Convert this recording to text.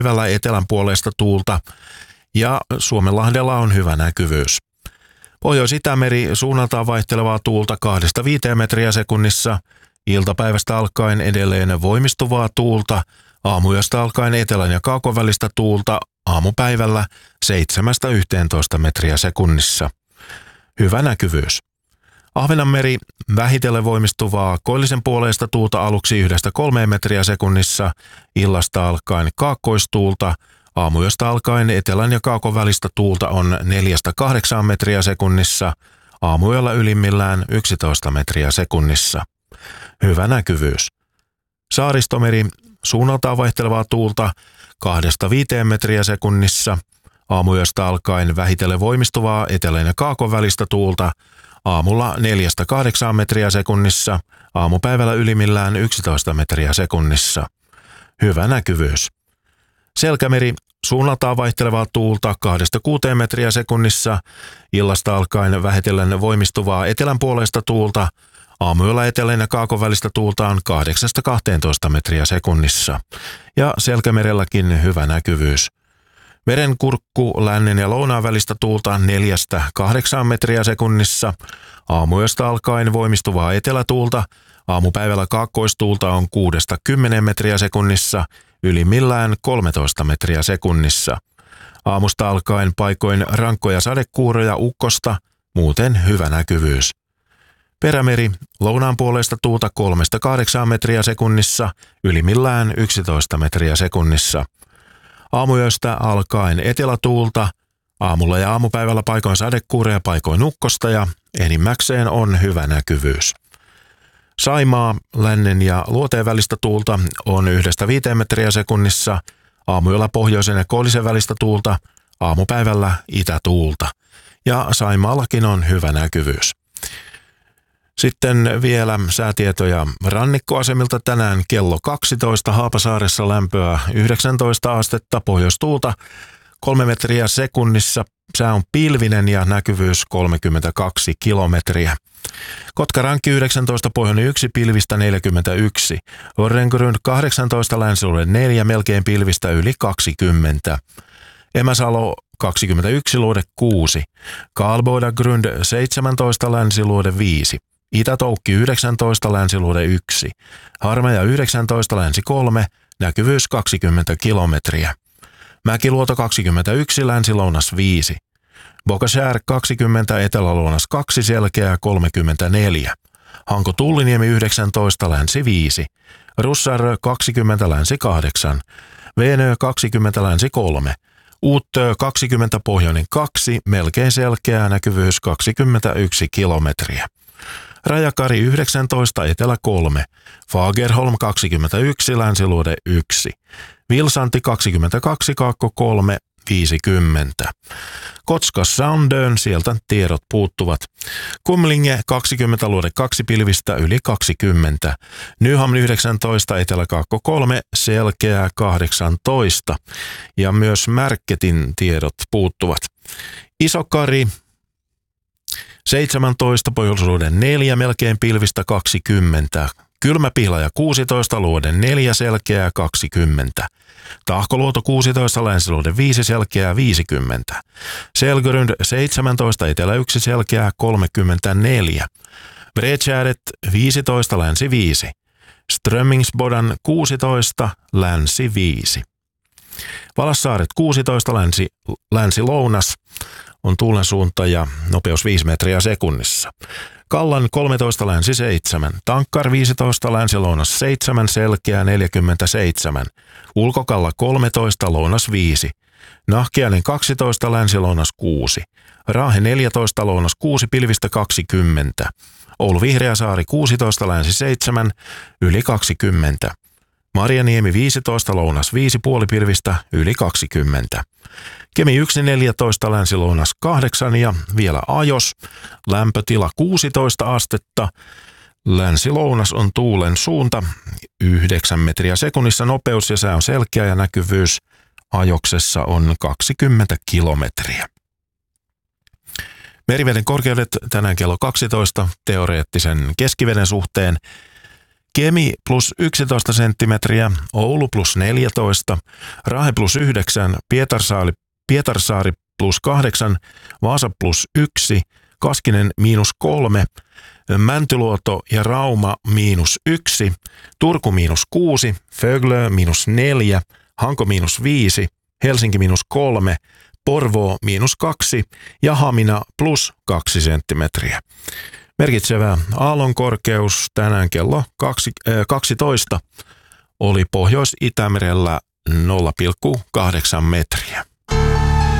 päivällä etelän puolesta tuulta ja Suomenlahdella on hyvä näkyvyys. Pohjois-Itämeri suunnaltaan vaihtelevaa tuulta 2-5 metriä sekunnissa, iltapäivästä alkaen edelleen voimistuvaa tuulta, aamuyöstä alkaen etelän ja kaakon välistä tuulta, aamupäivällä 7-11 metriä sekunnissa. Hyvä näkyvyys. Ahvenanmeri vähitellen voimistuvaa koillisen puoleista tuulta aluksi 1-3 metriä sekunnissa, illasta alkaen kaakkoistuulta, aamuyöstä alkaen etelän ja kaakon välistä tuulta on 4-8 metriä sekunnissa, aamuyöllä ylimmillään 11 metriä sekunnissa. Hyvä näkyvyys. Saaristomeri suunnaltaan vaihtelevaa tuulta 2-5 metriä sekunnissa, aamuyöstä alkaen vähitellen voimistuvaa etelän ja kaakon välistä tuulta, aamulla 4-8 metriä sekunnissa, aamupäivällä ylimmillään 11 metriä sekunnissa. Hyvä näkyvyys. Selkämeri suunnaltaan vaihtelevaa tuulta 2-6 metriä sekunnissa, illasta alkaen vähitellen voimistuvaa etelän puoleista tuulta, aamuyöllä etelän ja kaakon välistä tuulta on 8-12 metriä sekunnissa. Ja Selkämerelläkin hyvä näkyvyys. Merenkurkku lännen ja lounaan välistä tuulta 4-8 metriä sekunnissa, aamuyöstä alkaen voimistuvaa etelätuulta, aamupäivällä kaakkoistuulta on 6-10 metriä sekunnissa, ylimmillään 13 metriä sekunnissa. Aamusta alkaen paikoin rankkoja sadekuuroja ukkosta, muuten hyvä näkyvyys. Perämeri lounaan puolesta tuulta 3-8 metriä sekunnissa, ylimmillään 11 metriä sekunnissa. Aamuyöstä alkaen etelätuulta, aamulla ja aamupäivällä paikoin sadekuureja paikoin ukkosta ja enimmäkseen on hyvä näkyvyys. Saimaa lännen ja luoteen välistä tuulta on 1-5 metriä sekunnissa, aamuyöllä pohjoisen ja koillisen välistä tuulta, aamupäivällä itätuulta ja Saimaallakin on hyvä näkyvyys. Sitten vielä säätietoja rannikkoasemilta tänään kello 12 Haapasaaressa lämpöä 19 astetta, pohjoistuulta 3 metriä sekunnissa, sää on pilvinen ja näkyvyys 32 kilometriä. Kotkarankki 19, pohjoinen 1, pilvistä 41. Orrengrund 18, länsiluode 4, melkein pilvistä yli 20. Emäsalo 21, luode 6. Karlbodagrund 17, länsiluode 5. Itä-Toukki 19, länsiluode 1. Harmaja 19, länsi 3, näkyvyys 20 kilometriä. Mäkiluoto 21, länsi-lounas 5. Bokashär 20, etelä-lounas 2, selkeää 34. Hanko Tulliniemi 19, länsi 5. Russar 20, länsi 8. Veenö 20, länsi 3. Uuttö 20, pohjoinen 2, melkein selkeää, näkyvyys 21 kilometriä. Rajakari 19, etelä 3. Fagerholm 21, länsiluode 1. Vilsanti 22, kaakko 3, 50. Kotska Soundön, sieltä tiedot puuttuvat. Kumlinge 20, luode 2, pilvistä yli 20. Nyhamn 19, etelä-kaakko 3, selkeää 18. Ja myös Märketin tiedot puuttuvat. Isokari 17, pohjoisluode 4, melkein pilvistä 20. Kylmäpihlaja 16, luode 4, selkeää 20. Tahkoluoto 16, länsiluode 5, selkeää 50. Selgrund 17, etelä 1, selkeää 34. Bredtjäret 15, länsi 5. Strömmingsbodan 16, länsi 5. Valassaaret 16, länsi-lounas on tuulen suunta ja nopeus 5 metriä sekunnissa. Kallan 13, länsi 7. Tankkar 15, länsi-lounas 7, selkeää 47. Ulkokalla 13, lounas 5. Nahkiainen 12, länsi-lounas 6. Raahe 14, lounas 6, pilvistä 20. Oulu Vihreäsaari 16, länsi 7, yli 20. Marjaniemi 15, lounas 5, puolipilvistä yli 20. Kemi 1,14, länsi-lounas 8 ja vielä Ajos, lämpötila 16 astetta. Länsi-lounas on tuulen suunta, 9 metriä sekunnissa nopeus ja sää on selkeä ja näkyvyys Ajoksessa on 20 kilometriä. Meriveden korkeudet tänään kello 12 teoreettisen keskiveden suhteen. Kemi plus 11 senttimetriä, Oulu plus 14, Rahe plus 9, Pietarsaari plus 8, Vaasa plus 1, Kaskinen miinus 3, Mäntyluoto ja Rauma miinus 1, Turku miinus 6, Föglö miinus 4, Hanko miinus 5, Helsinki miinus 3, Porvoo miinus 2 ja Hamina plus 2 senttimetriä. Merkitsevä aallonkorkeus tänään kello 12 oli Pohjois-Itämerellä 0,8 metriä.